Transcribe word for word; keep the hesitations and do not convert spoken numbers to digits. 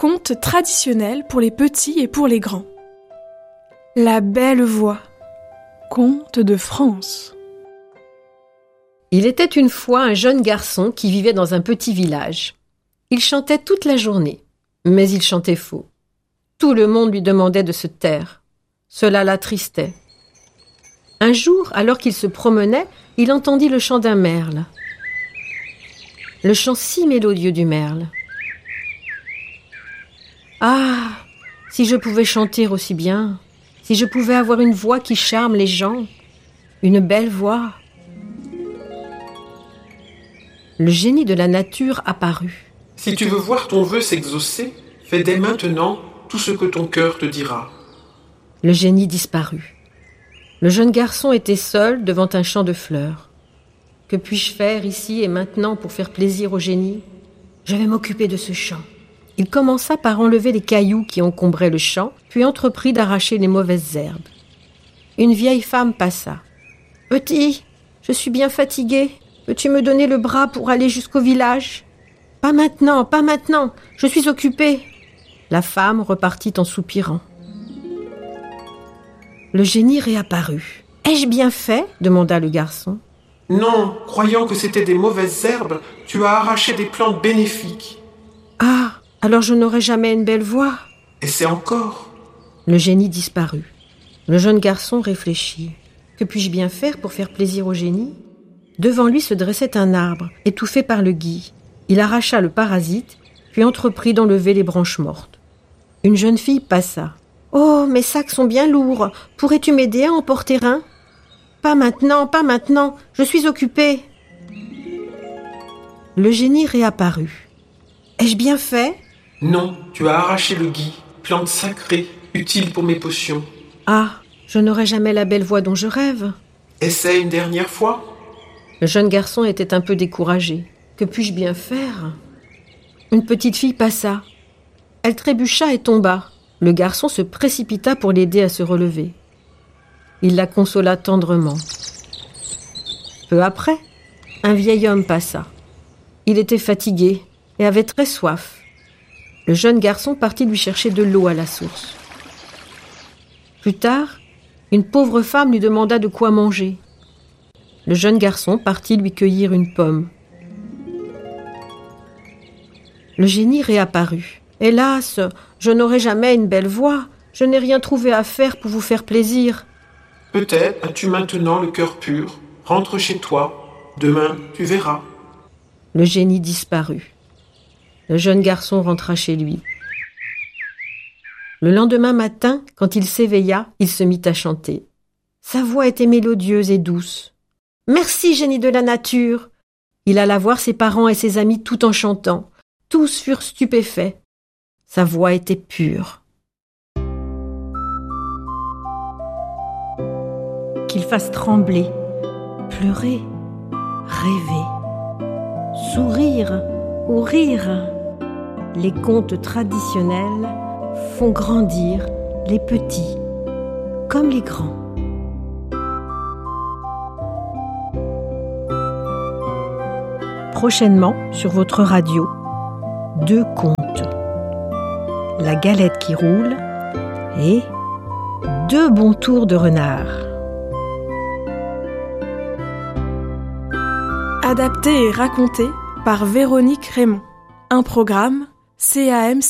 Conte traditionnel pour les petits et pour les grands. La belle voix. Conte de France. Il était une fois un jeune garçon qui vivait dans un petit village. Il chantait toute la journée, mais il chantait faux. Tout le monde lui demandait de se taire. Cela l'attristait. Un jour, alors qu'il se promenait, il entendit le chant d'un merle. Le chant si mélodieux du merle. Ah, si je pouvais chanter aussi bien, si je pouvais avoir une voix qui charme les gens, une belle voix. Le génie de la nature apparut. Si tu veux voir ton vœu s'exaucer, fais dès maintenant tout ce que ton cœur te dira. Le génie disparut. Le jeune garçon était seul devant un champ de fleurs. Que puis-je faire ici et maintenant pour faire plaisir au génie ? Je vais m'occuper de ce champ. Il commença par enlever les cailloux qui encombraient le champ, puis entreprit d'arracher les mauvaises herbes. Une vieille femme passa. « Petit, je suis bien fatiguée. Peux-tu me donner le bras pour aller jusqu'au village ?»« Pas maintenant, pas maintenant, je suis occupée. » La femme repartit en soupirant. Le génie réapparut. « Ai-je bien fait ?» demanda le garçon. « Non, croyant que c'était des mauvaises herbes, tu as arraché des plantes bénéfiques. »« Ah, alors je n'aurai jamais une belle voix. » « Essaie encore. » Le génie disparut. Le jeune garçon réfléchit. « Que puis-je bien faire pour faire plaisir au génie ?» Devant lui se dressait un arbre, étouffé par le gui. Il arracha le parasite, puis entreprit d'enlever les branches mortes. Une jeune fille passa. « Oh, mes sacs sont bien lourds. Pourrais-tu m'aider à en porter un ?»« Pas maintenant, pas maintenant. Je suis occupée. » Le génie réapparut. « Ai-je bien fait ?»« Non, tu as arraché le gui, plante sacrée, utile pour mes potions. »« Ah, je n'aurai jamais la belle voix dont je rêve. »« Essaie une dernière fois. » Le jeune garçon était un peu découragé. Que puis-je bien faire ? Une petite fille passa. Elle trébucha et tomba. Le garçon se précipita pour l'aider à se relever. Il la consola tendrement. Peu après, un vieil homme passa. Il était fatigué et avait très soif. Le jeune garçon partit lui chercher de l'eau à la source. Plus tard, une pauvre femme lui demanda de quoi manger. Le jeune garçon partit lui cueillir une pomme. Le génie réapparut. « Hélas, je n'aurai jamais une belle voix. Je n'ai rien trouvé à faire pour vous faire plaisir. »« Peut-être as-tu maintenant le cœur pur. Rentre chez toi. Demain, tu verras. » Le génie disparut. Le jeune garçon rentra chez lui. Le lendemain matin, quand il s'éveilla, il se mit à chanter. Sa voix était mélodieuse et douce. « Merci, génie de la nature !» Il alla voir ses parents et ses amis tout en chantant. Tous furent stupéfaits. Sa voix était pure. Qu'il fasse trembler, pleurer, rêver, sourire ou rire, les contes traditionnels font grandir les petits comme les grands. Prochainement sur votre radio, deux contes. La galette qui roule et deux bons tours de renard. Adapté et raconté par Véronique Raymond. Un programme C A M